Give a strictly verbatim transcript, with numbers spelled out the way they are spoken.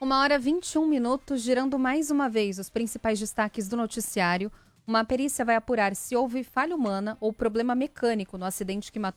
Uma hora e vinte e um minutos, girando mais uma vez os principais destaques do noticiário. Uma perícia vai apurar se houve falha humana ou problema mecânico no acidente que matou